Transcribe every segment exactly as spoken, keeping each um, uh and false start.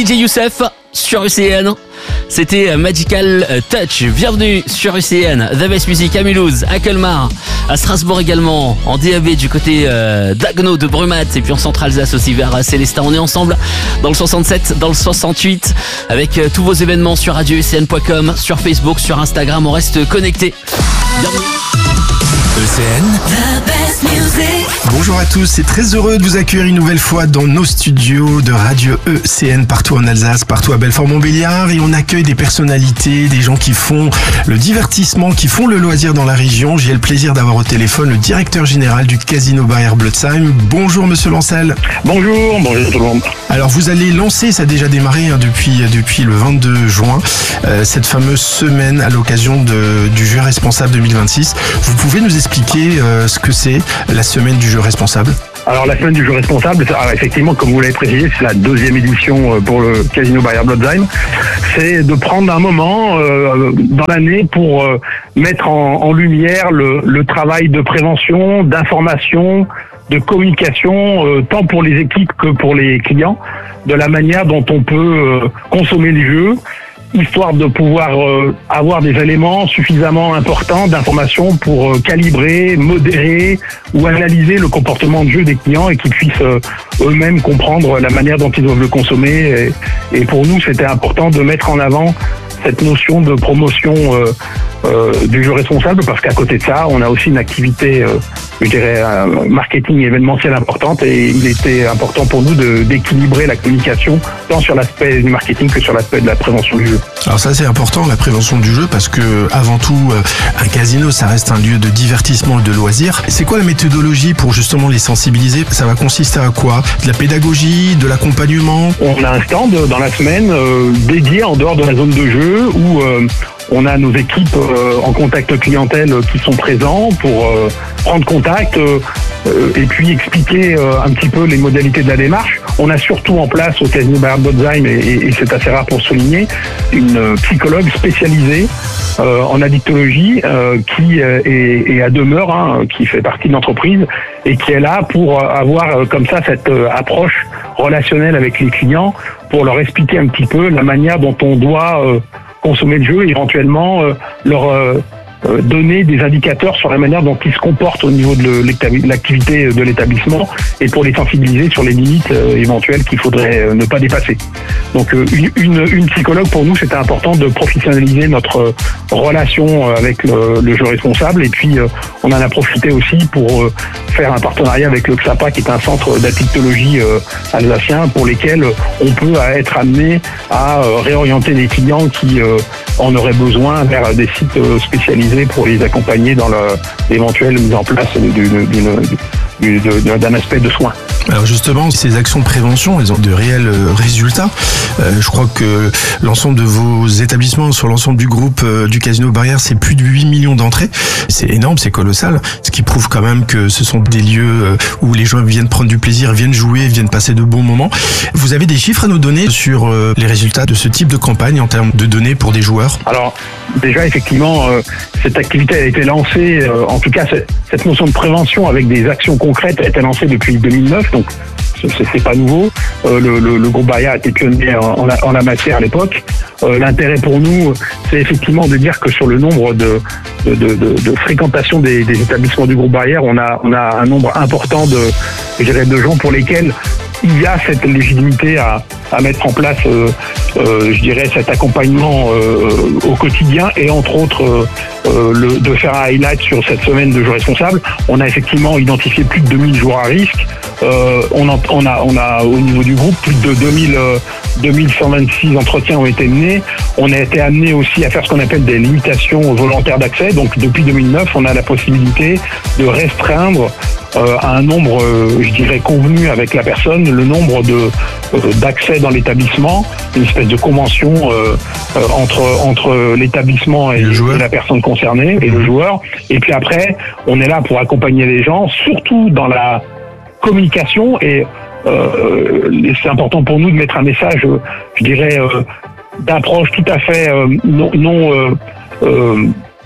D J Youssef sur U C N. C'était Magical Touch. Bienvenue sur U C N. The Best Music à Mulhouse, à Colmar, à Strasbourg également, en D A B du côté euh, d'Agno, de Brumat, et puis en Centre-Alsace aussi vers Célestin. On est ensemble dans le soixante-sept, dans le soixante-huit, avec euh, tous vos événements sur radio u c n point com, sur Facebook, sur Instagram. On reste connectés. Bienvenue. E C N. The best music. Bonjour à tous, c'est très heureux de vous accueillir une nouvelle fois dans nos studios de Radio E C N partout en Alsace, partout à Belfort-Montbéliard, et on accueille des personnalités, des gens qui font le divertissement, qui font le loisir dans la région. J'ai le plaisir d'avoir au téléphone le directeur général du Casino Bayer-Blotzheim. Bonjour Monsieur Lancel. Bonjour, bonjour tout le monde. Alors vous allez lancer, ça a déjà démarré hein, depuis, depuis le vingt-deux juin, euh, cette fameuse semaine à l'occasion de, du jeu responsable deux mille vingt-six. Vous pouvez nous expliquer euh, ce que c'est la semaine du jeu responsable? Alors la semaine du jeu responsable, alors, effectivement, comme vous l'avez précisé, c'est la deuxième édition pour le Casino Bayer-Blotzheim. C'est de prendre un moment euh, dans l'année pour euh, mettre en, en lumière le, le travail de prévention, d'information, de communication, euh, tant pour les équipes que pour les clients, de la manière dont on peut euh, consommer les jeux, histoire de pouvoir euh, avoir des éléments suffisamment importants d'information pour euh, calibrer, modérer ou analyser le comportement de jeu des clients et qu'ils puissent euh, eux-mêmes comprendre la manière dont ils doivent le consommer. Et, et pour nous, c'était important de mettre en avant cette notion de promotion euh, euh, du jeu responsable, parce qu'à côté de ça, on a aussi une activité, euh, je dirais, euh, marketing événementiel importante, et il était important pour nous de, d'équilibrer la communication tant sur l'aspect du marketing que sur l'aspect de la prévention du jeu. Alors ça c'est important, la prévention du jeu, parce que avant tout, un casino ça reste un lieu de divertissement et de loisirs. C'est quoi la méthodologie pour justement les sensibiliser? Ça va consister à quoi? De la pédagogie, de l'accompagnement? On a un stand dans la semaine euh, dédié en dehors de la zone de jeu où euh, on a nos équipes euh, en contact clientèle qui sont présents pour euh, prendre contact euh, euh, et puis expliquer euh, un petit peu les modalités de la démarche. On a surtout en place au Casino Bayer-Blotzheim, et, et, et c'est assez rare pour souligner, une psychologue spécialisée euh, en addictologie euh, qui euh, est, est à demeure, hein, qui fait partie de l'entreprise et qui est là pour avoir euh, comme ça cette euh, approche relationnelle avec les clients, pour leur expliquer un petit peu la manière dont on doit euh, consommer le jeu et éventuellement euh, leur euh, euh, donner des indicateurs sur la manière dont ils se comportent au niveau de l'activité de l'établissement, et pour les sensibiliser sur les limites euh, éventuelles qu'il faudrait euh, ne pas dépasser. Donc euh, une, une, une psychologue, pour nous, c'était important de professionnaliser notre euh, relation avec le, le jeu responsable, et puis euh, on en a profité aussi pour euh, faire un partenariat avec le X A P A, qui est un centre d'addictologie euh, alsacien, pour lesquels on peut être amené à euh, réorienter les clients qui euh, en auraient besoin vers des sites euh, spécialisés pour les accompagner dans l'éventuelle mise en place d'une, d'une, d'une, d'un aspect de soins. Alors justement, ces actions de prévention, elles ont de réels résultats. Euh, je crois que l'ensemble de vos établissements sur l'ensemble du groupe euh, du Casino Bayer, c'est plus de huit millions d'entrées. C'est énorme, c'est colossal. Ce qui prouve quand même que ce sont des lieux euh, où les gens viennent prendre du plaisir, viennent jouer, viennent passer de bons moments. Vous avez des chiffres à nous donner sur euh, les résultats de ce type de campagne en termes de données pour des joueurs? Alors, déjà, effectivement, euh, cette activité a été lancée, euh, en tout cas, cette notion de prévention avec des actions concrètes a été lancée depuis deux mille neuf, donc c'est pas nouveau. Euh, le, le, le groupe Bayer a été pionnier en, en, la, en la matière à l'époque. Euh, l'intérêt pour nous, c'est effectivement de dire que sur le nombre de, de, de, de, de fréquentation des, des établissements du groupe Bayer, on a, on a un nombre important de, je dirais, de gens pour lesquels il y a cette légitimité à, à mettre en place, euh, euh, je dirais, cet accompagnement euh, au quotidien, et entre autres euh, euh, le, de faire un highlight sur cette semaine de jeu responsable. On a effectivement identifié plus de deux mille joueurs à risque. Euh, on, a, on, a, on a au niveau du groupe plus de deux mille, euh, deux mille cent vingt-six entretiens ont été menés. On a été amené aussi à faire ce qu'on appelle des limitations volontaires d'accès. Donc depuis deux mille neuf, on a la possibilité de restreindre euh, à un nombre, euh, je dirais, convenu avec la personne, le nombre de euh, d'accès dans l'établissement, une espèce de convention euh, euh, entre entre l'établissement et, et la personne concernée et le joueur. Et puis après, on est là pour accompagner les gens, surtout dans la communication, et euh, c'est important pour nous de mettre un message, je dirais, euh, d'approche tout à fait euh, non, non euh, euh,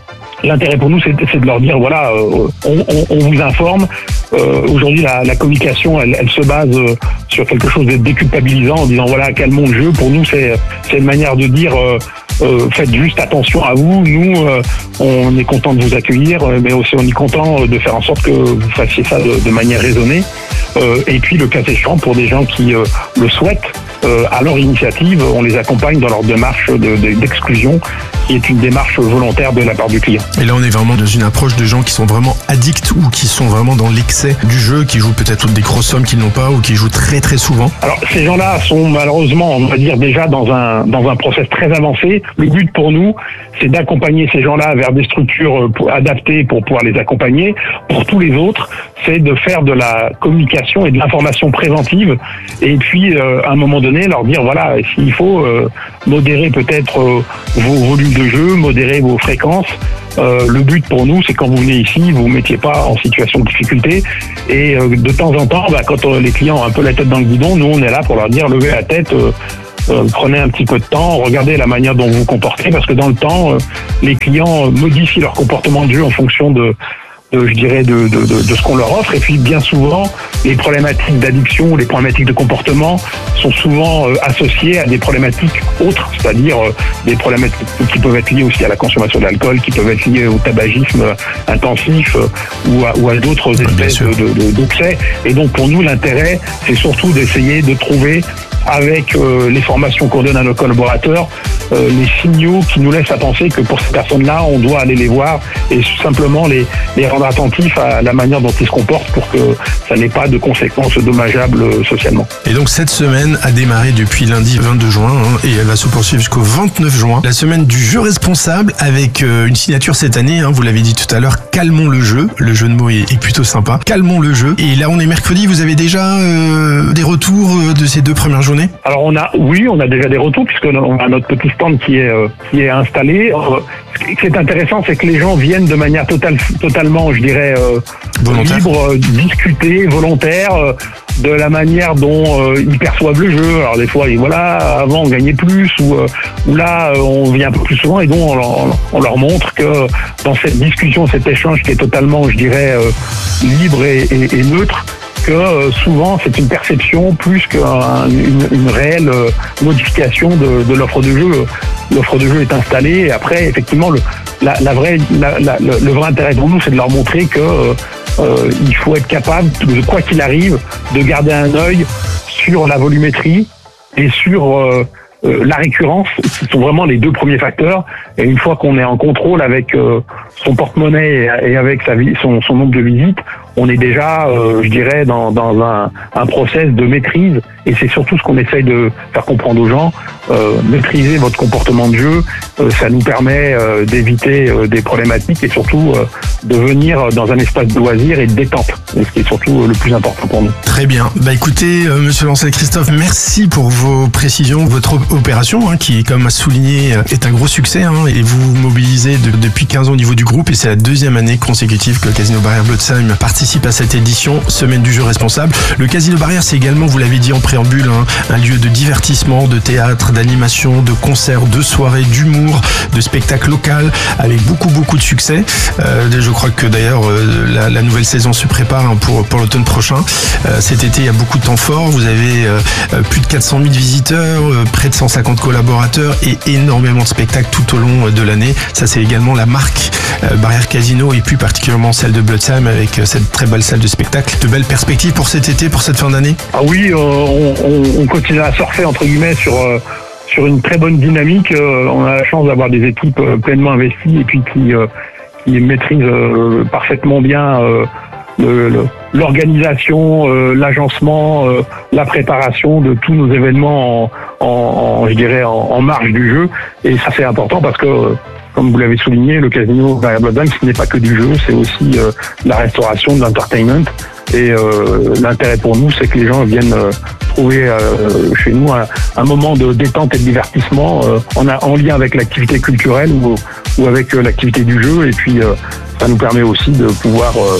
l'intérêt pour nous, c'est, c'est de leur dire, voilà, euh, on, on, on vous informe. Euh, aujourd'hui, la, la communication, elle, elle se base euh, sur quelque chose de déculpabilisant en disant, voilà, calmons le jeu. Pour nous, c'est, c'est une manière de dire, euh, euh, faites juste attention à vous. Nous, euh, on est content de vous accueillir, mais aussi on est content de faire en sorte que vous fassiez ça de, de manière raisonnée. Euh, et puis, le cas échéant, pour des gens qui euh, le souhaitent, euh, à leur initiative, on les accompagne dans leur démarche de, de, d'exclusion, qui est une démarche volontaire de la part du client. Et là, on est vraiment dans une approche de gens qui sont vraiment addicts ou qui sont vraiment dans l'excès du jeu, qui jouent peut-être des grosses sommes qu'ils n'ont pas ou qui jouent très très souvent. Alors, ces gens-là sont malheureusement, on va dire, déjà dans un dans un process très avancé. Le but pour nous, c'est d'accompagner ces gens-là vers des structures adaptées pour pouvoir les accompagner. Pour tous les autres, c'est de faire de la communication et de l'information préventive. Et puis, euh, à un moment donné, leur dire, voilà, s'il faut euh, modérer peut-être euh, vos volumes de jeu, modérer vos fréquences. Euh, le but pour nous, c'est quand vous venez ici, vous ne vous mettiez pas en situation de difficulté. Et euh, de temps en temps, bah, quand euh, les clients ont un peu la tête dans le guidon, nous, on est là pour leur dire, levez la tête, euh, euh, prenez un petit peu de temps, regardez la manière dont vous vous comportez, parce que dans le temps, euh, les clients modifient leur comportement de jeu en fonction de... De, je dirais de, de, de, de ce qu'on leur offre, et puis bien souvent les problématiques d'addiction ou les problématiques de comportement sont souvent euh, associées à des problématiques autres, c'est-à-dire euh, des problématiques qui peuvent être liées aussi à la consommation d'alcool, qui peuvent être liées au tabagisme intensif euh, ou, à, ou à d'autres espèces de, de, de, d'excès. Et donc pour nous l'intérêt, c'est surtout d'essayer de trouver avec euh, les formations qu'on donne à nos collaborateurs, euh, les signaux qui nous laissent à penser que pour ces personnes-là, on doit aller les voir et simplement les, les rendre attentifs à la manière dont ils se comportent pour que ça n'ait pas de conséquences dommageables euh, socialement. Et donc cette semaine a démarré depuis lundi vingt-deux juin hein, et elle va se poursuivre jusqu'au vingt-neuf juin. La semaine du jeu responsable avec euh, une signature cette année, hein, vous l'avez dit tout à l'heure, calmons le jeu. Le jeu de mots est, est plutôt sympa. Calmons le jeu. Et là on est mercredi, vous avez déjà euh, des retours de ces deux premières journées? Alors on a, oui, on a déjà des retours puisque on a notre petit stand qui est euh, qui est installé. Euh, ce qui est intéressant, c'est que les gens viennent de manière totale, totalement, je dirais, euh, libre, euh, discuter, volontaire, euh, de la manière dont euh, ils perçoivent le jeu. Alors des fois, ils, voilà, avant on gagnait plus ou euh, ou là euh, on vient un peu plus souvent et donc on leur, on leur montre que dans cette discussion, cet échange qui est totalement, je dirais, euh, libre et, et, et neutre, que euh, souvent c'est une perception plus qu'une une réelle euh, modification de, de l'offre de jeu. L'offre de jeu est installée et après effectivement le, la, la vraie, la, la, le, le vrai intérêt pour nous, c'est de leur montrer que euh, euh, il faut être capable, de, quoi qu'il arrive, de garder un œil sur la volumétrie et sur euh, euh, la récurrence, qui sont vraiment les deux premiers facteurs. Et une fois qu'on est en contrôle avec euh, son porte-monnaie et, et avec sa, son, son nombre de visites, on est déjà, euh, je dirais, dans, dans un, un process de maîtrise. Et c'est surtout ce qu'on essaye de faire comprendre aux gens. Euh, maîtriser votre comportement de jeu, euh, ça nous permet euh, d'éviter euh, des problématiques et surtout euh, de venir dans un espace de loisir et de détente. Et ce qui est surtout euh, le plus important pour nous. Très bien. Bah écoutez, euh, Monsieur Lancel Christophe, merci pour vos précisions. Votre opération, hein, qui, comme a souligné, est un gros succès. Hein, et vous vous mobilisez de, depuis quinze ans au niveau du groupe. Et c'est la deuxième année consécutive que le Casino Barrière Blotzheim participe à cette édition, Semaine du jeu responsable. Le Casino Barrière, c'est également, vous l'avez dit en préambule, hein, un lieu de divertissement, de théâtre, d'animation, de concerts, de soirées, d'humour, de spectacles local, avec beaucoup beaucoup de succès. Euh, je crois que d'ailleurs euh, la, la nouvelle saison se prépare hein, pour pour l'automne prochain. Euh, cet été, il y a beaucoup de temps fort. Vous avez euh, plus de quatre cent mille visiteurs, euh, près de cent cinquante collaborateurs et énormément de spectacles tout au long de l'année. Ça, c'est également la marque euh, Barrière Casino et plus particulièrement celle de Blotzheim avec euh, cette très belle salle de spectacle. De belles perspectives pour cet été, pour cette fin d'année? Ah oui, euh, on, on, on continue à surfer entre guillemets sur euh, sur une très bonne dynamique. Euh, on a la chance d'avoir des équipes euh, pleinement investies et puis qui euh, qui maîtrisent euh, parfaitement bien euh, le, le, l'organisation, euh, l'agencement, euh, la préparation de tous nos événements en, en, en je dirais en, en marge du jeu. Et ça c'est important parce que euh, comme vous l'avez souligné, le casino Barrière Blotzheim, ce n'est pas que du jeu, c'est aussi euh, la restauration, de l'entertainment. Et euh, l'intérêt pour nous, c'est que les gens viennent euh, trouver euh, chez nous un, un moment de détente et de divertissement euh, en, a, en lien avec l'activité culturelle ou, ou avec euh, l'activité du jeu. Et puis, euh, ça nous permet aussi de pouvoir euh,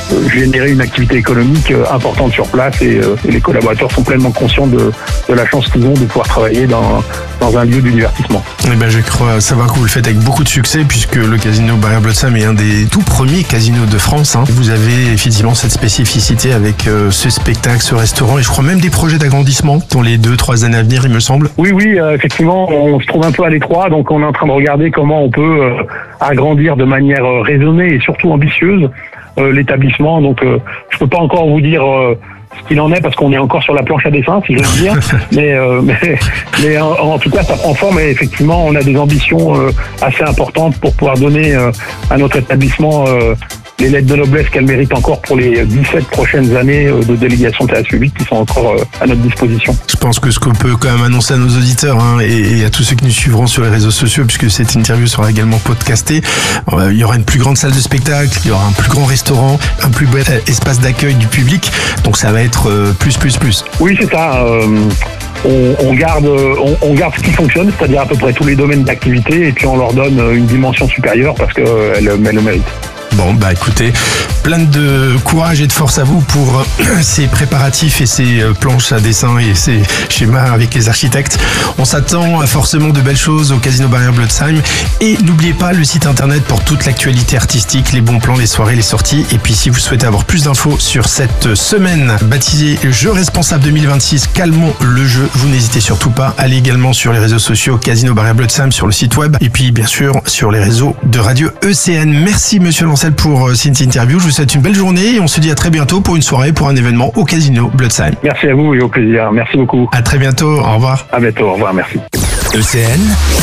euh, générer une activité économique euh, importante sur place et, euh, et les collaborateurs sont pleinement conscients de, de la chance qu'ils ont de pouvoir travailler dans, dans un lieu du divertissement. Eh ben, je crois savoir que vous le faites avec beaucoup de succès puisque le casino Barrière Blotzheim est un des tout premiers casinos de France. Hein. Vous avez effectivement cette spécificité avec euh, ce spectacle, ce restaurant et je crois même des projets d'agrandissement dans les deux, trois années à venir, il me semble. Oui, oui, euh, effectivement, on se trouve un peu à l'étroit, donc on est en train de regarder comment on peut euh, agrandir de manière euh, raisonnée et surtout ambitieuse euh, l'établissement. Donc, euh, je peux pas encore vous dire euh, ce qu'il en est parce qu'on est encore sur la planche à dessin, si je veux dire. mais, euh, mais, mais en, en tout cas, ça prend forme et effectivement, on a des ambitions euh, assez importantes pour pouvoir donner euh, à notre établissement euh, les lettres de noblesse qu'elle mérite encore pour les dix-sept prochaines années de délégation T H U huit qui sont encore à notre disposition. Je pense que ce qu'on peut quand même annoncer à nos auditeurs hein, et, et à tous ceux qui nous suivront sur les réseaux sociaux, puisque cette interview sera également podcastée, euh, il y aura une plus grande salle de spectacle, il y aura un plus grand restaurant, un plus bel espace d'accueil du public, donc ça va être euh, plus, plus, plus. Oui, c'est ça. Euh... On, on garde, on, on garde ce qui fonctionne, c'est-à-dire à peu près tous les domaines d'activité, et puis on leur donne une dimension supérieure parce qu'elle elle le mérite. Bon, bah écoutez, plein de courage et de force à vous pour ces préparatifs et ces planches à dessin et ces schémas avec les architectes. On s'attend à forcément de belles choses au Casino Barrière Blotzheim. Et n'oubliez pas le site internet pour toute l'actualité artistique, les bons plans, les soirées, les sorties. Et puis si vous souhaitez avoir plus d'infos sur cette semaine baptisée Jeux Responsables deux mille vingt-six, calmons le jeu, vous n'hésitez surtout pas. Allez également sur les réseaux sociaux Casino Barrière Blotzheim sur le site web et puis bien sûr sur les réseaux de Radio E C N. Merci Monsieur Lancel pour cette interview. Je vous souhaite une belle journée et on se dit à très bientôt pour une soirée, pour un événement au Casino Blotzheim. Merci à vous et au plaisir. Merci beaucoup. À très bientôt. Au revoir. À bientôt. Au revoir. Merci. E C N.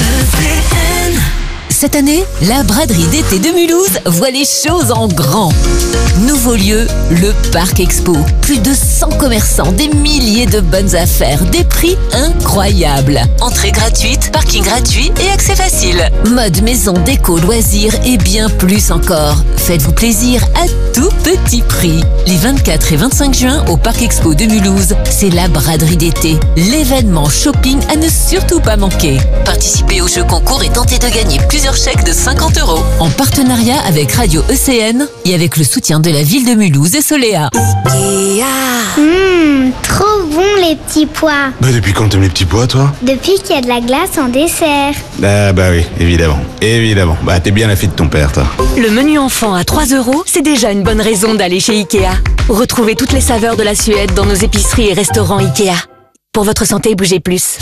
Cette année, la braderie d'été de Mulhouse voit les choses en grand. Nouveau lieu, le Parc Expo. Plus de cent commerçants, des milliers de bonnes affaires, des prix incroyables. Entrée gratuite, parking gratuit et accès facile. Mode, maison, déco, loisirs et bien plus encore. Faites-vous plaisir à tout petit prix. Les vingt-quatre et vingt-cinq juin au Parc Expo de Mulhouse, c'est la braderie d'été. L'événement shopping à ne surtout pas manquer. Participez au jeu concours et tentez de gagner plusieurs chèques de cinquante euros. En partenariat avec Radio E C N et avec le soutien de la ville de Mulhouse et Soléa. Ikea. Hum, trop bon les petits pois. Bah depuis quand t'aimes les petits pois, toi? Depuis qu'il y a de la glace en dessert. Ah bah oui, évidemment, évidemment. Bah t'es bien la fille de ton père, toi. Le menu enfant à trois euros, c'est déjà une bonne raison d'aller chez Ikea. Retrouvez toutes les saveurs de la Suède dans nos épiceries et restaurants Ikea. Pour votre santé, bougez plus.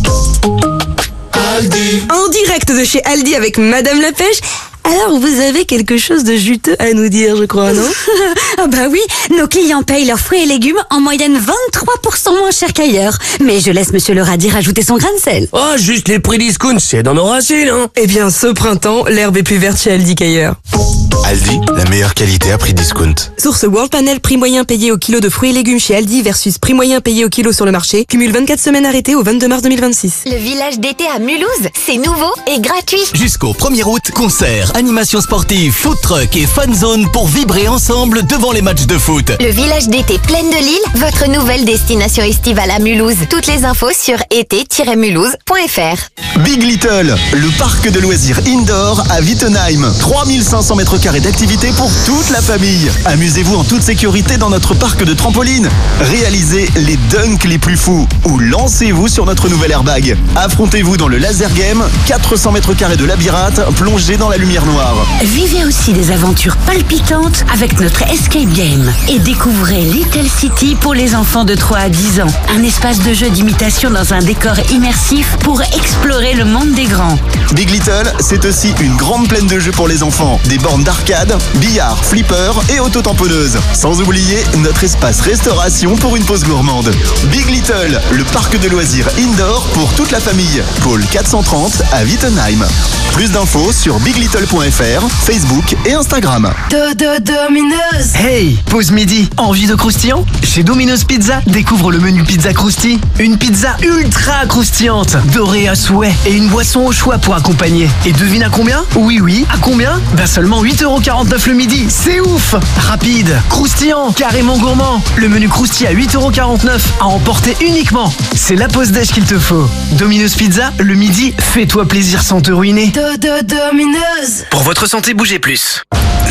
Aldi. En direct de chez Aldi avec Madame la Pêche. Alors, vous avez quelque chose de juteux à nous dire, je crois, non? Ah bah oui, nos clients payent leurs fruits et légumes en moyenne vingt-trois pour cent moins cher qu'ailleurs. Mais je laisse Monsieur le radis rajouter son grain de sel. Oh, juste les prix discount, c'est dans nos racines, hein. Eh bien, ce printemps, l'herbe est plus verte chez Aldi qu'ailleurs. Aldi, la meilleure qualité à prix discount. Source World Panel, prix moyen payé au kilo de fruits et légumes chez Aldi versus prix moyen payé au kilo sur le marché. Cumule vingt-quatre semaines arrêtées au vingt-deux mars deux mille vingt-six. Le village d'été à Mulhouse, c'est nouveau et gratuit. Jusqu'au premier août, concert, animation sportive, food truck et fan zone pour vibrer ensemble devant les matchs de foot. Le village d'été Plaine de Lille, votre nouvelle destination estivale à Mulhouse. Toutes les infos sur été tiret mulhouse point f r. Big Little, le parc de loisirs indoor à Wittenheim. trois mille cinq cents mètres carrés d'activité pour toute la famille. Amusez-vous en toute sécurité dans notre parc de trampolines. Réalisez les dunks les plus fous ou lancez-vous sur notre nouvel airbag. Affrontez-vous dans le laser game, quatre cents mètres carrés de labyrinthe plongé dans la lumière noire. Vivez aussi des aventures palpitantes avec notre Escape Game. Et découvrez Little City pour les enfants de trois à dix ans. Un espace de jeu d'imitation dans un décor immersif pour explorer le monde des grands. Big Little, c'est aussi une grande plaine de jeux pour les enfants. Des bornes d'arcade, billard, flipper et auto-tamponneuse. Sans oublier notre espace restauration pour une pause gourmande. Big Little, le parc de loisirs indoor pour toute la famille. Pôle quatre cent trente à Wittenheim. Plus d'infos sur big little point f r, Facebook et Instagram. Domino's. Hey, pause midi, envie de croustillant? Chez Domino's Pizza, découvre le menu Pizza Crousti. Une pizza ultra croustillante, dorée à souhait et une boisson au choix pour accompagner. Et devine à combien? Oui, oui, à combien? Ben seulement huit euros quarante-neuf le midi, c'est ouf! Rapide, croustillant, carrément gourmand. Le menu Crousti à huit euros quarante-neuf à emporter uniquement. C'est la pause déj qu'il te faut. Domino's Pizza, le midi, fais-toi plaisir sans te ruiner. Domino's. Pour votre santé, bougez plus.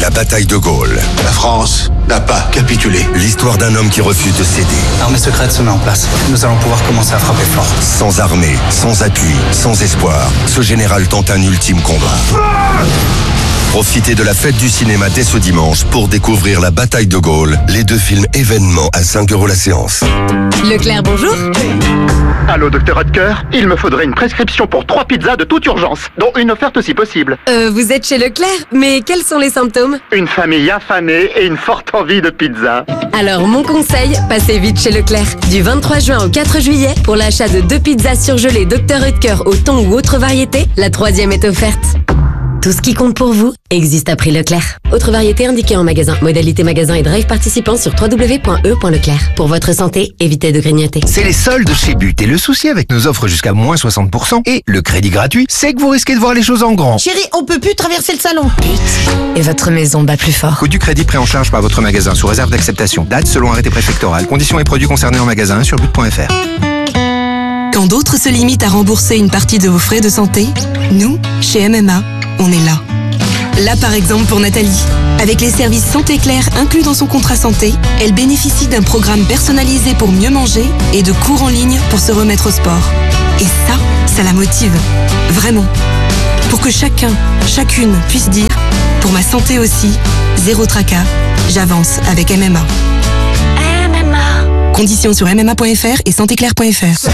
La bataille de Gaulle. La France n'a pas capitulé. L'histoire d'un homme qui refuse de céder. L'armée secrète se met en place. Nous allons pouvoir commencer à frapper fort. Sans armée, sans appui, sans espoir, ce général tente un ultime combat. Profitez de la fête du cinéma dès ce dimanche pour découvrir La bataille de Gaulle, les deux films événements à cinq euros la séance. Leclerc, bonjour. Allô, docteur Hodker, il me faudrait une prescription pour trois pizzas de toute urgence, dont une offerte si possible. Euh, vous êtes chez Leclerc, mais quels sont les symptômes? Une famille affamée et une forte envie de pizza. Alors, mon conseil, passez vite chez Leclerc. Du vingt-trois juin au quatre juillet, pour l'achat de deux pizzas surgelées docteur Hodker au thon ou autre variété, la troisième est offerte. Tout ce qui compte pour vous existe à prix Leclerc. Autre variété indiquée en magasin. Modalité magasin et drive participant sur w w w point e point leclerc. Pour votre santé, évitez de grignoter. C'est les soldes chez But. Et le souci avec nos offres jusqu'à moins soixante pour cent et le crédit gratuit, c'est que vous risquez de voir les choses en grand. Chérie, on peut plus traverser le salon. But. Et votre maison bat plus fort. Coût du crédit pris en charge par votre magasin sous réserve d'acceptation. Date selon arrêté préfectoral. Conditions et produits concernés en magasin sur but point f r. Quand d'autres se limitent à rembourser une partie de vos frais de santé, nous, chez M M A, on est là. Là, par exemple, pour Nathalie. Avec les services Santé Claire inclus dans son contrat santé, elle bénéficie d'un programme personnalisé pour mieux manger et de cours en ligne pour se remettre au sport. Et ça, ça la motive. Vraiment. Pour que chacun, chacune puisse dire « Pour ma santé aussi, zéro tracas, j'avance avec M M A ». M M A. Conditions sur m m a point f r et santé claire point f r.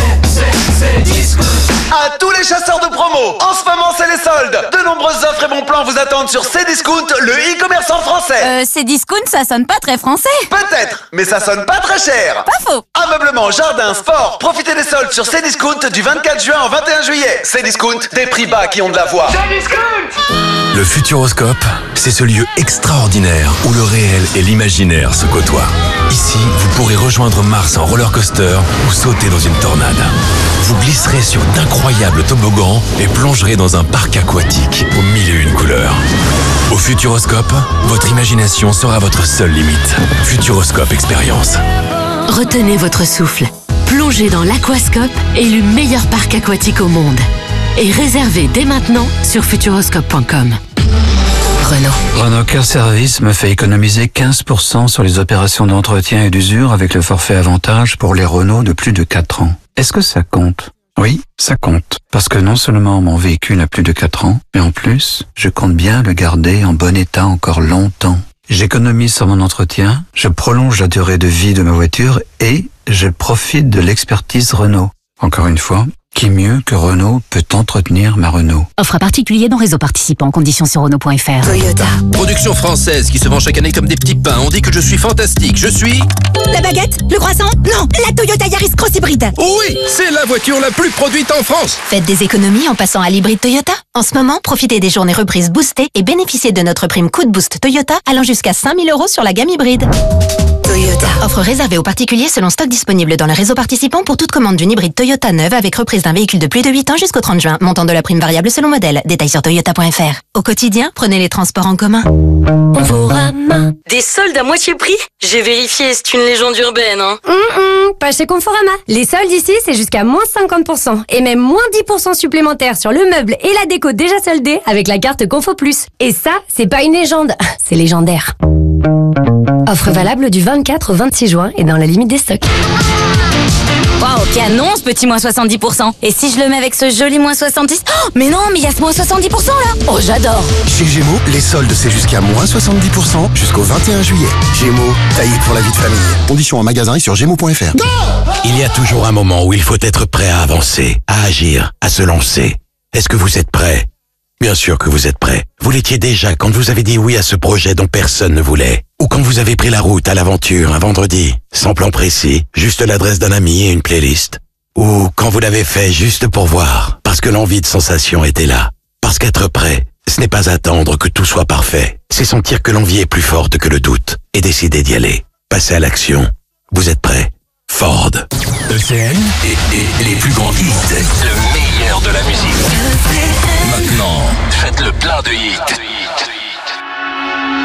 À tous les chasseurs de promo, en ce moment c'est les soldes. De nombreuses offres et bons plans vous attendent sur Cdiscount, le e-commerce en français. Euh, Cdiscount, ça sonne pas très français. Peut-être, mais ça sonne pas très cher. Pas faux. Ameublement, jardin, sport, profitez des soldes sur Cdiscount du vingt-quatre juin au vingt et un juillet. Cdiscount, des prix bas qui ont de la voix. Cdiscount. Le Futuroscope, c'est ce lieu extraordinaire où le réel et l'imaginaire se côtoient. Ici, vous pourrez rejoindre Mars en roller coaster ou sauter dans une tornade. Vous glisserez sur d'incroyables toboggans et plongerez dans un parc aquatique aux mille et une couleurs. Au Futuroscope, votre imagination sera votre seule limite. Futuroscope Expérience. Retenez votre souffle. Plongez dans l'Aquascope, élu meilleur parc aquatique au monde. Et réservez dès maintenant sur futuroscope point com. Renault. Renault Care Service me fait économiser quinze pour cent sur les opérations d'entretien et d'usure avec le forfait avantage pour les Renault de plus de quatre ans. Est-ce que ça compte? Oui, ça compte. Parce que non seulement mon véhicule a plus de quatre ans, mais en plus, je compte bien le garder en bon état encore longtemps. J'économise sur mon entretien, je prolonge la durée de vie de ma voiture et je profite de l'expertise Renault. Encore une fois, qui mieux que Renault peut entretenir ma Renault? Offre à particulier dans réseau participant. Conditions sur Renault point f r. Toyota. Production française qui se vend chaque année comme des petits pains. On dit que je suis fantastique. Je suis... La baguette? Le croissant? Non, la Toyota Yaris Cross Hybride. Oui, c'est la voiture la plus produite en France. Faites des économies en passant à l'hybride Toyota. En ce moment, profitez des journées reprises boostées et bénéficiez de notre prime coup de boost Toyota allant jusqu'à cinq mille euros sur la gamme hybride. Toyota. Offre réservée aux particuliers selon stock disponible dans le réseau participant pour toute commande d'une hybride Toyota neuve avec reprise d'un véhicule de plus de huit ans jusqu'au trente juin. Montant de la prime variable selon modèle. Détails sur toyota point f r. Au quotidien, prenez les transports en commun. Conforama. Des soldes à moitié prix? J'ai vérifié, c'est une légende urbaine, hein. Hum, hum, pas chez Conforama. Les soldes ici, c'est jusqu'à moins cinquante pour cent. Et même moins dix pour cent supplémentaires sur le meuble et la déco déjà soldée avec la carte Confo Plus. Et ça, c'est pas une légende, c'est légendaire. Offre valable du vingt-quatre au vingt-six juin et dans la limite des stocks. Waouh, canon ce petit moins soixante-dix pour cent. Et si je le mets avec ce joli moins soixante-dix? Oh, mais non, mais il y a ce moins soixante-dix pour cent là. Oh, j'adore. Chez Gémeaux, les soldes c'est jusqu'à moins soixante-dix pour cent jusqu'au vingt et un juillet. Gémeaux, taillé pour la vie de famille. Conditions en magasin et sur gémeaux point f r. Il y a toujours un moment où il faut être prêt à avancer, à agir, à se lancer. Est-ce que vous êtes prêt? Bien sûr que vous êtes prêt. Vous l'étiez déjà quand vous avez dit oui à ce projet dont personne ne voulait. Ou quand vous avez pris la route à l'aventure un vendredi, sans plan précis, juste l'adresse d'un ami et une playlist. Ou quand vous l'avez fait juste pour voir, parce que l'envie de sensation était là. Parce qu'être prêt, ce n'est pas attendre que tout soit parfait. C'est sentir que l'envie est plus forte que le doute et décider d'y aller. Passer à l'action. Vous êtes prêt? Ford. E C N et, et les plus grands hits. Le meilleur de la musique. Maintenant, faites le plein de hits.